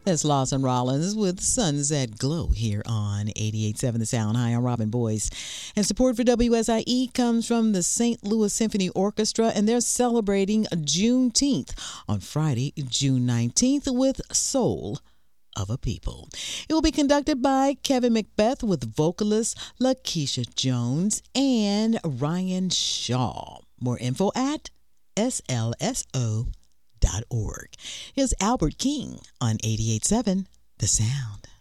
That's Lawson Rollins with Sunset Glow here on 88.7 The Sound. Hi, I'm Robin Boyce. And support for WSIE comes from the St. Louis Symphony Orchestra, and they're celebrating Juneteenth on Friday, June 19th with Soul of a People. It will be conducted by Kevin Macbeth with vocalist Lakeisha Jones and Ryan Shaw. More info at slso.org. Here's Albert King on 88.7 The Sound.